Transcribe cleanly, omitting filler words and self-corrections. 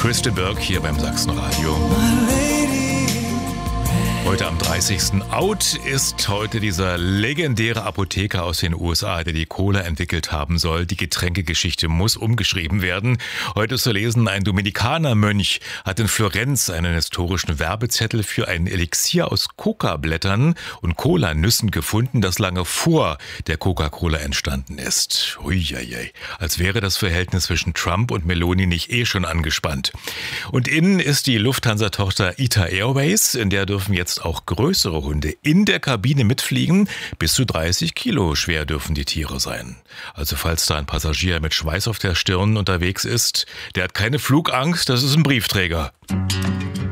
Chris de Burgh hier beim Sachsenradio. Heute am 30. Out ist heute dieser legendäre Apotheker aus den USA, der die Cola entwickelt haben soll. Die Getränkegeschichte muss umgeschrieben werden. Heute ist zu lesen, ein Dominikanermönch hat in Florenz einen historischen Werbezettel für ein Elixier aus Coca-Blättern und Cola-Nüssen gefunden, das lange vor der Coca-Cola entstanden ist. Huiuiui, als wäre das Verhältnis zwischen Trump und Meloni nicht schon angespannt. Und innen ist die Lufthansa-Tochter ITA Airways, in der dürfen jetzt auch größere Hunde in der Kabine mitfliegen. Bis zu 30 Kilo schwer dürfen die Tiere sein. Also falls da ein Passagier mit Schweiß auf der Stirn unterwegs ist, der hat keine Flugangst, das ist ein Briefträger.